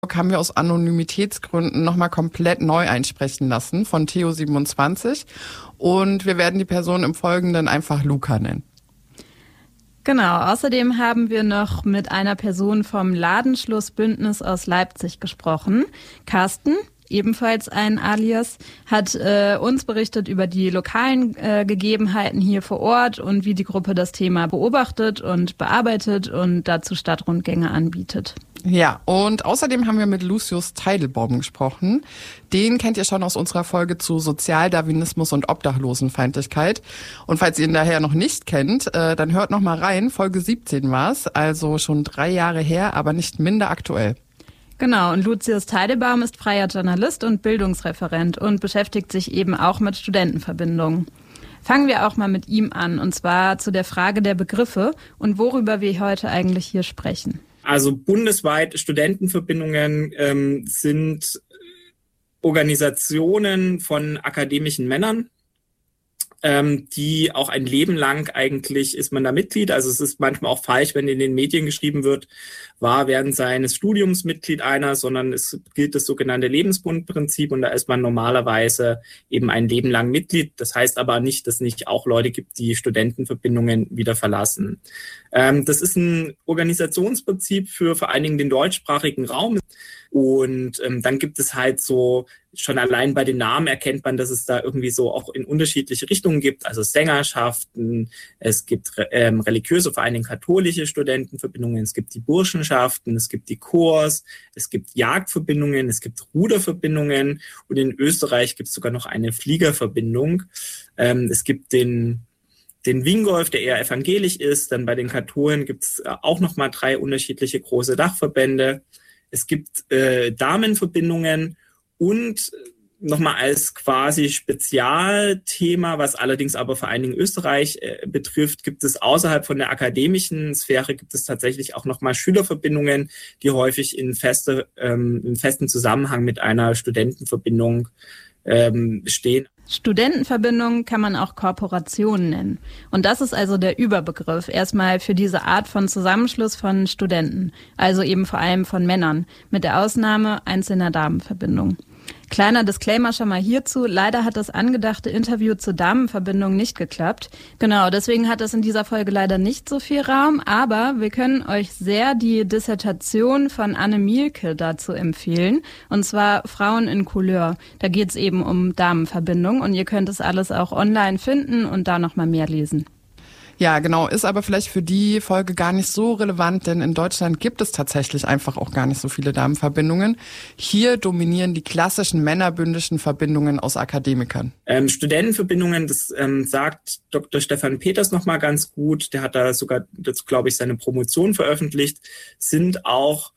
haben wir aus Anonymitätsgründen nochmal komplett neu einsprechen lassen von Theo27 und wir werden die Person im Folgenden einfach Luca nennen. Genau, außerdem haben wir noch mit einer Person vom Ladenschlussbündnis aus Leipzig gesprochen. Carsten, ebenfalls ein Alias, hat uns berichtet über die lokalen Gegebenheiten hier vor Ort und wie die Gruppe das Thema beobachtet und bearbeitet und dazu Stadtrundgänge anbietet. Ja, und außerdem haben wir mit Lucius Teitelbaum gesprochen. Den kennt ihr schon aus unserer Folge zu Sozialdarwinismus und Obdachlosenfeindlichkeit. Und falls ihr ihn daher noch nicht kennt, dann hört noch mal rein. Folge 17 war's, also schon 3 Jahre her, aber nicht minder aktuell. Genau, und Lucius Teitelbaum ist freier Journalist und Bildungsreferent und beschäftigt sich eben auch mit Studentenverbindungen. Fangen wir auch mal mit ihm an, und zwar zu der Frage der Begriffe und worüber wir heute eigentlich hier sprechen. Also bundesweit Studentenverbindungen sind Organisationen von akademischen Männern, die auch ein Leben lang eigentlich ist man da Mitglied. Also es ist manchmal auch falsch, wenn in den Medien geschrieben wird, war während seines Studiums Mitglied einer, sondern es gilt das sogenannte Lebensbundprinzip und da ist man normalerweise eben ein Leben lang Mitglied. Das heißt aber nicht, dass es nicht auch Leute gibt, die Studentenverbindungen wieder verlassen. Das ist ein Organisationsprinzip für vor allen Dingen den deutschsprachigen Raum. Und dann gibt es halt so, schon allein bei den Namen erkennt man, dass es da irgendwie so auch in unterschiedliche Richtungen gibt. Also Sängerschaften, es gibt religiöse, vor allen Dingen katholische Studentenverbindungen, es gibt die Burschenschaften, es gibt die Chors, es gibt Jagdverbindungen, es gibt Ruderverbindungen und in Österreich gibt es sogar noch eine Fliegerverbindung. Es gibt den Wingolf, der eher evangelisch ist. Dann bei den Katholen gibt es auch nochmal 3 unterschiedliche große Dachverbände. Es gibt Damenverbindungen und nochmal als quasi Spezialthema, was allerdings aber vor allen Dingen Österreich betrifft, gibt es außerhalb von der akademischen Sphäre gibt es tatsächlich auch nochmal Schülerverbindungen, die häufig in festen Zusammenhang mit einer Studentenverbindung stehen. Studentenverbindungen kann man auch Korporationen nennen. Und das ist also der Überbegriff erstmal für diese Art von Zusammenschluss von Studenten, also eben vor allem von Männern, mit der Ausnahme einzelner Damenverbindungen. Kleiner Disclaimer schon mal hierzu. Leider hat das angedachte Interview zur Damenverbindung nicht geklappt. Genau, deswegen hat es in dieser Folge leider nicht so viel Raum. Aber wir können euch sehr die Dissertation von Anne Mielke dazu empfehlen. Und zwar Frauen in Couleur. Da geht es eben um Damenverbindung. Und ihr könnt es alles auch online finden und da noch mal mehr lesen. Ja, genau, ist aber vielleicht für die Folge gar nicht so relevant, denn in Deutschland gibt es tatsächlich einfach auch gar nicht so viele Damenverbindungen. Hier dominieren die klassischen männerbündischen Verbindungen aus Akademikern. Studentenverbindungen, das sagt Dr. Stefan Peters nochmal ganz gut, der hat da sogar, dazu glaube ich, seine Promotion veröffentlicht, sind auch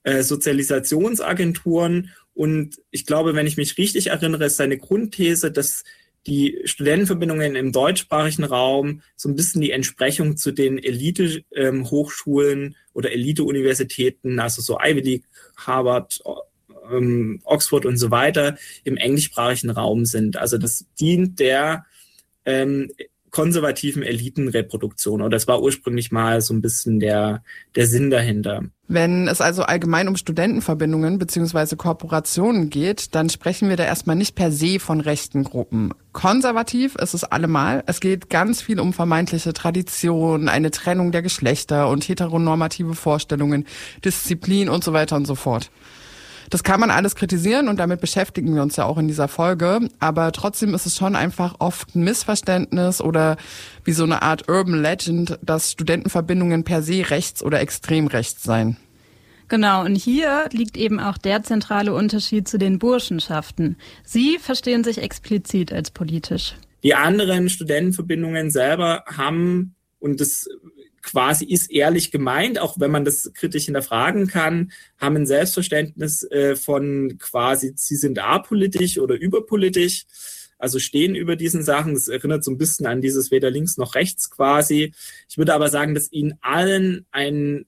Sozialisationsagenturen und ich glaube, wenn ich mich richtig erinnere, ist seine Grundthese, dass die Studentenverbindungen im deutschsprachigen Raum so ein bisschen die Entsprechung zu den Elite-Hochschulen oder Elite-Universitäten, also so Ivy League, Harvard, Oxford und so weiter, im englischsprachigen Raum sind. Also das dient der konservativen Elitenreproduktion. Oder das war ursprünglich mal so ein bisschen der Sinn dahinter. Wenn es also allgemein um Studentenverbindungen bzw. Kooperationen geht, dann sprechen wir da erstmal nicht per se von rechten Gruppen. Konservativ ist es allemal. Es geht ganz viel um vermeintliche Tradition, eine Trennung der Geschlechter und heteronormative Vorstellungen, Disziplin und so weiter und so fort. Das kann man alles kritisieren und damit beschäftigen wir uns ja auch in dieser Folge. Aber trotzdem ist es schon einfach oft ein Missverständnis oder wie so eine Art Urban Legend, dass Studentenverbindungen per se rechts oder extrem rechts seien. Genau, und hier liegt eben auch der zentrale Unterschied zu den Burschenschaften. Sie verstehen sich explizit als politisch. Die anderen Studentenverbindungen selber haben, und das quasi ist ehrlich gemeint, auch wenn man das kritisch hinterfragen kann, haben ein Selbstverständnis von quasi, sie sind apolitisch oder überpolitisch, also stehen über diesen Sachen. Das erinnert so ein bisschen an dieses weder links noch rechts quasi. Ich würde aber sagen, dass ihnen allen eine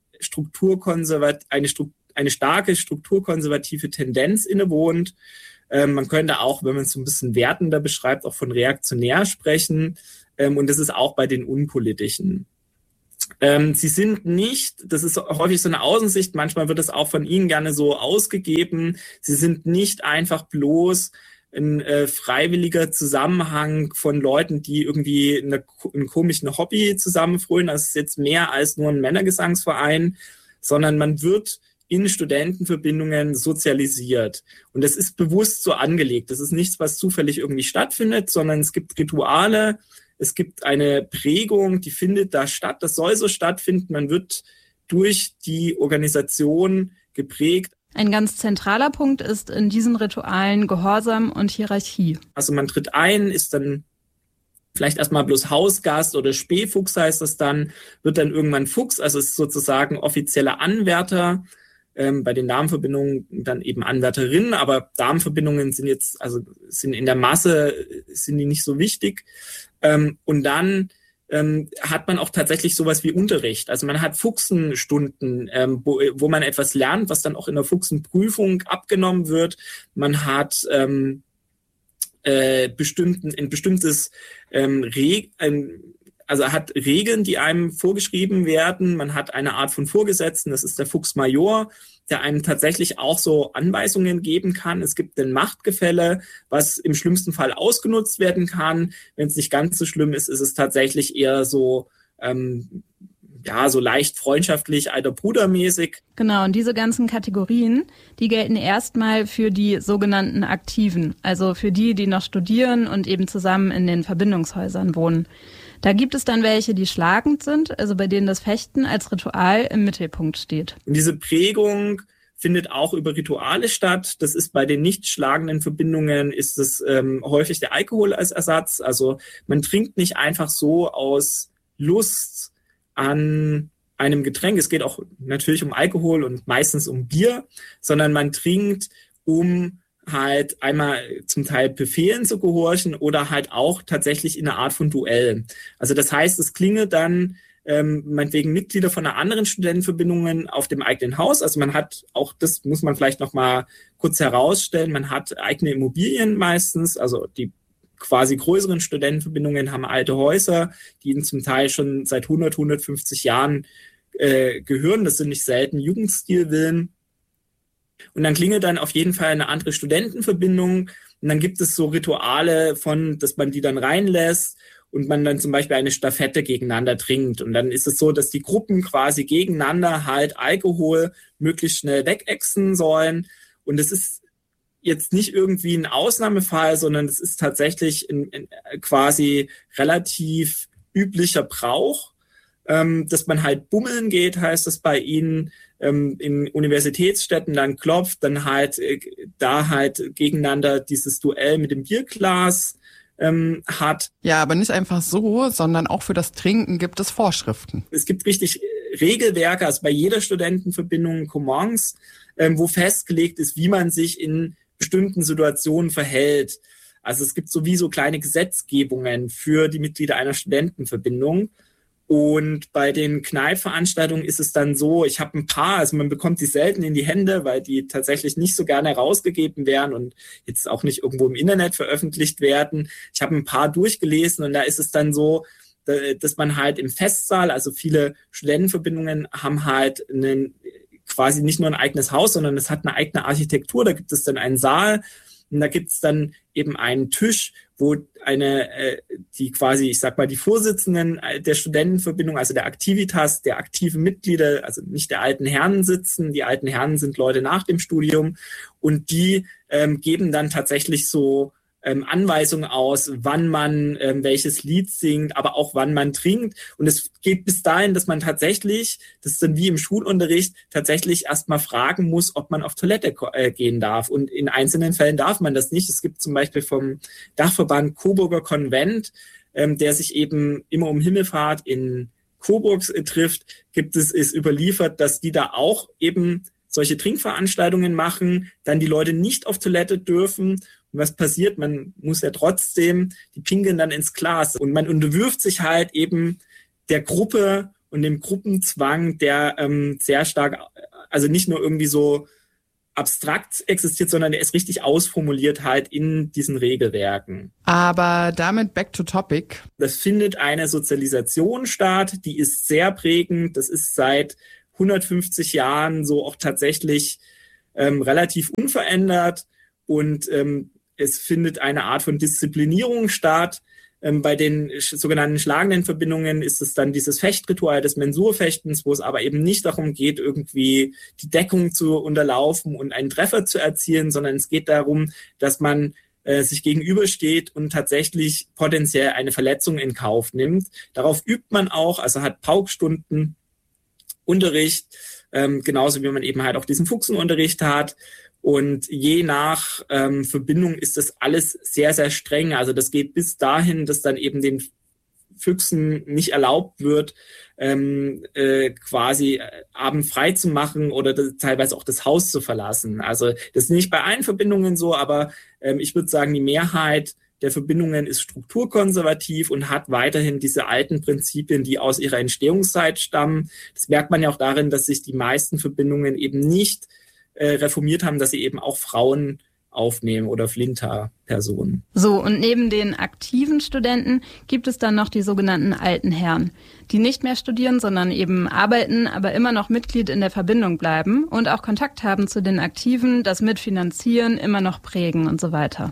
starke strukturkonservative Tendenz innewohnt. Man könnte auch, wenn man es so ein bisschen wertender beschreibt, auch von reaktionär sprechen. Und das ist auch bei den Unpolitischen. Sie sind nicht, das ist häufig so eine Außensicht, manchmal wird das auch von Ihnen gerne so ausgegeben, sie sind nicht einfach bloß ein freiwilliger Zusammenhang von Leuten, die irgendwie ein komisches Hobby zusammenfrönen. Das ist jetzt mehr als nur ein Männergesangsverein, sondern man wird in Studentenverbindungen sozialisiert. Und das ist bewusst so angelegt. Das ist nichts, was zufällig irgendwie stattfindet, sondern es gibt Rituale, es gibt eine Prägung, die findet da statt. Das soll so stattfinden. Man wird durch die Organisation geprägt. Ein ganz zentraler Punkt ist in diesen Ritualen Gehorsam und Hierarchie. Also man tritt ein, ist dann vielleicht erstmal bloß Hausgast oder Spähfuchs heißt das dann, wird dann irgendwann Fuchs, also ist sozusagen offizieller Anwärter. Bei den Damenverbindungen dann eben Anwärterinnen, aber Damenverbindungen sind jetzt, also sind in der Masse, sind die nicht so wichtig. Und dann hat man auch tatsächlich sowas wie Unterricht. Also man hat Fuchsenstunden, wo man etwas lernt, was dann auch in der Fuchsenprüfung abgenommen wird. Man hat ein bestimmtes also hat Regeln, die einem vorgeschrieben werden. Man hat eine Art von Vorgesetzten, das ist der Fuchsmajor, der einem tatsächlich auch so Anweisungen geben kann. Es gibt ein Machtgefälle, was im schlimmsten Fall ausgenutzt werden kann. Wenn es nicht ganz so schlimm ist, ist es tatsächlich eher so, so leicht freundschaftlich, alter Bruder mäßig. Genau, und diese ganzen Kategorien, die gelten erstmal für die sogenannten Aktiven, also für die noch studieren und eben zusammen in den Verbindungshäusern wohnen. Da gibt es dann welche, die schlagend sind, also bei denen das Fechten als Ritual im Mittelpunkt steht. Und diese Prägung findet auch über Rituale statt. Das ist bei den nicht schlagenden Verbindungen ist es häufig der Alkohol als Ersatz. Also man trinkt nicht einfach so aus Lust an einem Getränk. Es geht auch natürlich um Alkohol und meistens um Bier, sondern man trinkt, um halt einmal zum Teil Befehlen zu gehorchen oder halt auch tatsächlich in einer Art von Duell. Also das heißt, es klingelt dann meinetwegen Mitglieder von einer anderen Studentenverbindungen auf dem eigenen Haus. Also man hat auch, das muss man vielleicht noch mal kurz herausstellen, man hat eigene Immobilien meistens, also die quasi größeren Studentenverbindungen haben alte Häuser, die ihnen zum Teil schon seit 150 Jahren gehören. Das sind nicht selten Jugendstilvillen. Und dann klingelt dann auf jeden Fall eine andere Studentenverbindung. Und dann gibt es so Rituale dass man die dann reinlässt und man dann zum Beispiel eine Stafette gegeneinander trinkt. Und dann ist es so, dass die Gruppen quasi gegeneinander halt Alkohol möglichst schnell wegexen sollen. Und es ist jetzt nicht irgendwie ein Ausnahmefall, sondern es ist tatsächlich ein quasi relativ üblicher Brauch, dass man halt bummeln geht, heißt das bei ihnen, in Universitätsstädten dann klopft, dann halt da halt gegeneinander dieses Duell mit dem Bierglas hat. Ja, aber nicht einfach so, sondern auch für das Trinken gibt es Vorschriften. Es gibt richtig Regelwerke, also bei jeder Studentenverbindung Commons, wo festgelegt ist, wie man sich in bestimmten Situationen verhält. Also es gibt sowieso kleine Gesetzgebungen für die Mitglieder einer Studentenverbindung. Und bei den Kneipveranstaltungen ist es dann so, ich habe ein paar, also man bekommt die selten in die Hände, weil die tatsächlich nicht so gerne herausgegeben werden und jetzt auch nicht irgendwo im Internet veröffentlicht werden. Ich habe ein paar durchgelesen und da ist es dann so, dass man halt im Festsaal, also viele Studentenverbindungen haben halt quasi nicht nur ein eigenes Haus, sondern es hat eine eigene Architektur. Da gibt es dann einen Saal und da gibt es dann eben einen Tisch, wo die quasi, ich sag mal, die Vorsitzenden der Studentenverbindung, also der Aktivitas, der aktiven Mitglieder, also nicht der alten Herren sitzen. Die alten Herren sind Leute nach dem Studium und die geben dann tatsächlich so Anweisungen aus, wann man welches Lied singt, aber auch wann man trinkt. Und es geht bis dahin, dass man tatsächlich, das ist dann wie im Schulunterricht, tatsächlich erstmal fragen muss, ob man auf Toilette gehen darf. Und in einzelnen Fällen darf man das nicht. Es gibt zum Beispiel vom Dachverband Coburger Konvent, der sich eben immer um Himmelfahrt in Coburg trifft, ist überliefert, dass die da auch eben solche Trinkveranstaltungen machen, dann die Leute nicht auf Toilette dürfen. Und was passiert? Man muss ja trotzdem, die pinkeln dann ins Glas. Und man unterwirft sich halt eben der Gruppe und dem Gruppenzwang, der sehr stark, also nicht nur irgendwie so abstrakt existiert, sondern der ist richtig ausformuliert halt in diesen Regelwerken. Aber damit back to topic. Das findet eine Sozialisation statt, die ist sehr prägend. Das ist seit 150 Jahren so auch tatsächlich relativ unverändert und es findet eine Art von Disziplinierung statt. Bei den sogenannten schlagenden Verbindungen ist es dann dieses Fechtritual des Mensurfechtens, wo es aber eben nicht darum geht, irgendwie die Deckung zu unterlaufen und einen Treffer zu erzielen, sondern es geht darum, dass man sich gegenübersteht und tatsächlich potenziell eine Verletzung in Kauf nimmt. Darauf übt man auch, also hat Paukstunden, Unterricht, genauso wie man eben halt auch diesen Fuchsenunterricht hat. Und je nach Verbindung ist das alles sehr, sehr streng. Also das geht bis dahin, dass dann eben den Füchsen nicht erlaubt wird, quasi Abend frei zu machen oder teilweise auch das Haus zu verlassen. Also das ist nicht bei allen Verbindungen so, aber ich würde sagen, die Mehrheit der Verbindungen ist strukturkonservativ und hat weiterhin diese alten Prinzipien, die aus ihrer Entstehungszeit stammen. Das merkt man ja auch darin, dass sich die meisten Verbindungen eben nicht reformiert haben, dass sie eben auch Frauen aufnehmen oder Flinter-Personen. So, und neben den aktiven Studenten gibt es dann noch die sogenannten alten Herren, die nicht mehr studieren, sondern eben arbeiten, aber immer noch Mitglied in der Verbindung bleiben und auch Kontakt haben zu den Aktiven, das mitfinanzieren, immer noch prägen und so weiter.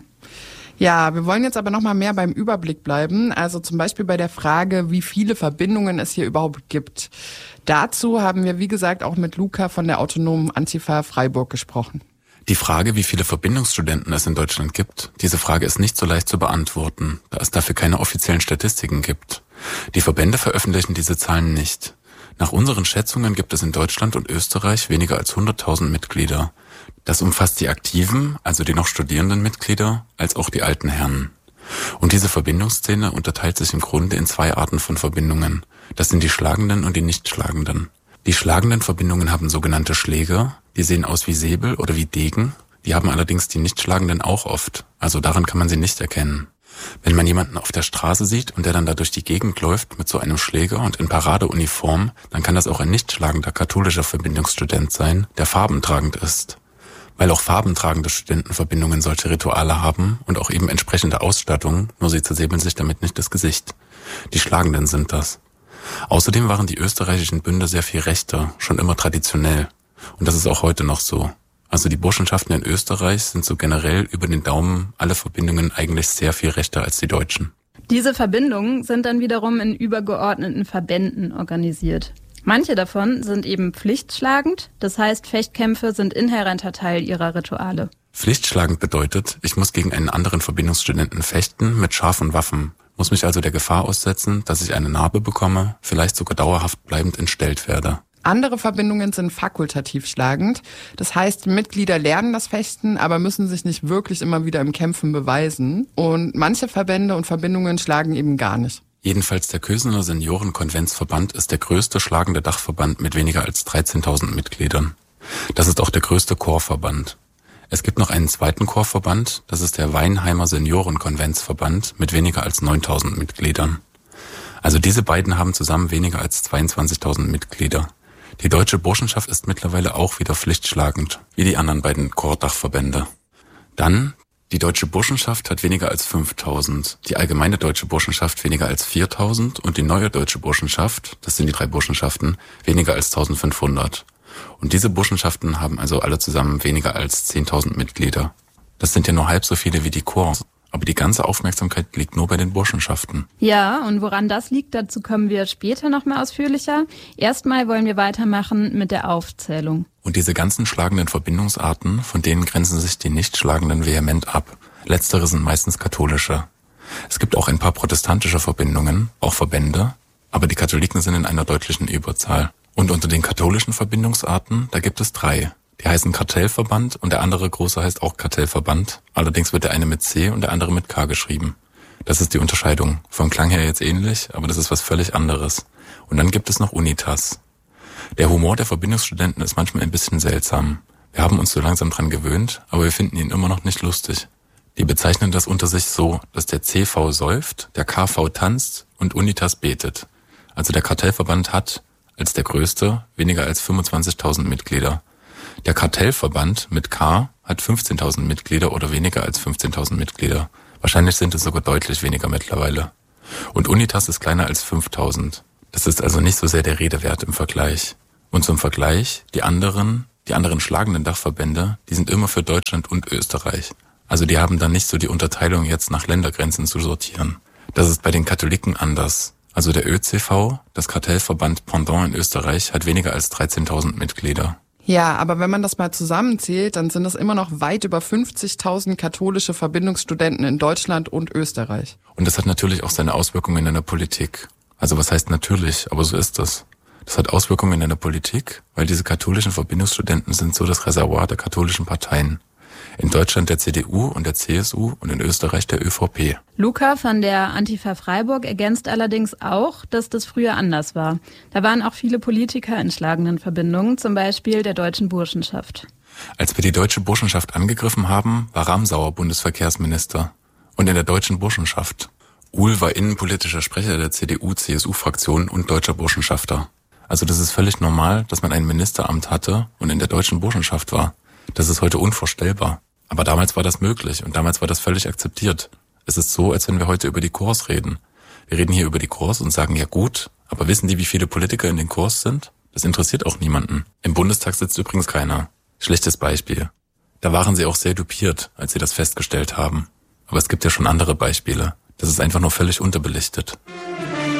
Ja, wir wollen jetzt aber noch mal mehr beim Überblick bleiben, also zum Beispiel bei der Frage, wie viele Verbindungen es hier überhaupt gibt. Dazu haben wir, wie gesagt, auch mit Luca von der Autonomen Antifa Freiburg gesprochen. Die Frage, wie viele Verbindungsstudenten es in Deutschland gibt, diese Frage ist nicht so leicht zu beantworten, da es dafür keine offiziellen Statistiken gibt. Die Verbände veröffentlichen diese Zahlen nicht. Nach unseren Schätzungen gibt es in Deutschland und Österreich weniger als 100.000 Mitglieder. Das umfasst die aktiven, also die noch studierenden Mitglieder, als auch die alten Herren. Und diese Verbindungsszene unterteilt sich im Grunde in zwei Arten von Verbindungen. Das sind die schlagenden und die nicht schlagenden. Die schlagenden Verbindungen haben sogenannte Schläger, die sehen aus wie Säbel oder wie Degen, die haben allerdings die nicht schlagenden auch oft, also daran kann man sie nicht erkennen. Wenn man jemanden auf der Straße sieht und der dann da durch die Gegend läuft mit so einem Schläger und in Paradeuniform, dann kann das auch ein nicht schlagender katholischer Verbindungsstudent sein, der farbentragend ist. Weil auch farbentragende Studentenverbindungen solche Rituale haben und auch eben entsprechende Ausstattung, nur sie zersäbeln sich damit nicht das Gesicht. Die Schlagenden sind das. Außerdem waren die österreichischen Bünde sehr viel rechter, schon immer traditionell. Und das ist auch heute noch so. Also die Burschenschaften in Österreich sind so generell über den Daumen alle Verbindungen eigentlich sehr viel rechter als die deutschen. Diese Verbindungen sind dann wiederum in übergeordneten Verbänden organisiert. Manche davon sind eben pflichtschlagend, das heißt, Fechtkämpfe sind inhärenter Teil ihrer Rituale. Pflichtschlagend bedeutet, ich muss gegen einen anderen Verbindungsstudenten fechten mit scharfen Waffen, muss mich also der Gefahr aussetzen, dass ich eine Narbe bekomme, vielleicht sogar dauerhaft bleibend entstellt werde. Andere Verbindungen sind fakultativ schlagend. Das heißt, Mitglieder lernen das Fechten, aber müssen sich nicht wirklich immer wieder im Kämpfen beweisen. Und manche Verbände und Verbindungen schlagen eben gar nicht. Jedenfalls der Kösener Seniorenkonventsverband ist der größte schlagende Dachverband mit weniger als 13.000 Mitgliedern. Das ist auch der größte Chorverband. Es gibt noch einen zweiten Chorverband, das ist der Weinheimer Seniorenkonventsverband mit weniger als 9.000 Mitgliedern. Also diese beiden haben zusammen weniger als 22.000 Mitglieder. Die Deutsche Burschenschaft ist mittlerweile auch wieder pflichtschlagend, wie die anderen beiden Chordachverbände. Dann, die Deutsche Burschenschaft hat weniger als 5.000, die Allgemeine Deutsche Burschenschaft weniger als 4.000 und die Neue Deutsche Burschenschaft, das sind die 3 Burschenschaften, weniger als 1.500. Und diese Burschenschaften haben also alle zusammen weniger als 10.000 Mitglieder. Das sind ja nur halb so viele wie die Chors. Aber die ganze Aufmerksamkeit liegt nur bei den Burschenschaften. Ja, und woran das liegt, dazu kommen wir später noch mal ausführlicher. Erstmal wollen wir weitermachen mit der Aufzählung. Und diese ganzen schlagenden Verbindungsarten, von denen grenzen sich die nicht schlagenden vehement ab. Letztere sind meistens katholische. Es gibt auch ein paar protestantische Verbindungen, auch Verbände, aber die Katholiken sind in einer deutlichen Überzahl. Und unter den katholischen Verbindungsarten, da gibt es 3. Die heißen Kartellverband und der andere große heißt auch Kartellverband. Allerdings wird der eine mit C und der andere mit K geschrieben. Das ist die Unterscheidung. Vom Klang her jetzt ähnlich, aber das ist was völlig anderes. Und dann gibt es noch Unitas. Der Humor der Verbindungsstudenten ist manchmal ein bisschen seltsam. Wir haben uns so langsam dran gewöhnt, aber wir finden ihn immer noch nicht lustig. Die bezeichnen das unter sich so, dass der CV säuft, der KV tanzt und Unitas betet. Also der Kartellverband hat, als der größte, weniger als 25.000 Mitglieder. Der Kartellverband mit K hat 15.000 Mitglieder oder weniger als 15.000 Mitglieder. Wahrscheinlich sind es sogar deutlich weniger mittlerweile. Und Unitas ist kleiner als 5.000. Das ist also nicht so sehr der Rede wert im Vergleich. Und zum Vergleich, die anderen schlagenden Dachverbände, die sind immer für Deutschland und Österreich. Also die haben dann nicht so die Unterteilung jetzt nach Ländergrenzen zu sortieren. Das ist bei den Katholiken anders. Also der ÖCV, das Kartellverband Pendant in Österreich, hat weniger als 13.000 Mitglieder. Ja, aber wenn man das mal zusammenzählt, dann sind es immer noch weit über 50.000 katholische Verbindungsstudenten in Deutschland und Österreich. Und das hat natürlich auch seine Auswirkungen in der Politik. Also was heißt natürlich, aber so ist das. Das hat Auswirkungen in der Politik, weil diese katholischen Verbindungsstudenten sind so das Reservoir der katholischen Parteien. In Deutschland der CDU und der CSU und in Österreich der ÖVP. Luca von der Antifa Freiburg ergänzt allerdings auch, dass das früher anders war. Da waren auch viele Politiker in schlagenden Verbindungen, zum Beispiel der Deutschen Burschenschaft. Als wir die Deutsche Burschenschaft angegriffen haben, war Ramsauer Bundesverkehrsminister. Und in der Deutschen Burschenschaft. Uhl war innenpolitischer Sprecher der CDU-CSU-Fraktion und deutscher Burschenschafter. Also das ist völlig normal, dass man ein Ministeramt hatte und in der Deutschen Burschenschaft war. Das ist heute unvorstellbar. Aber damals war das möglich und damals war das völlig akzeptiert. Es ist so, als wenn wir heute über die Corps reden. Wir reden hier über die Corps und sagen, ja gut, aber wissen die, wie viele Politiker in den Corps sind? Das interessiert auch niemanden. Im Bundestag sitzt übrigens keiner. Schlechtes Beispiel. Da waren sie auch sehr dupiert, als sie das festgestellt haben. Aber es gibt ja schon andere Beispiele. Das ist einfach nur völlig unterbelichtet.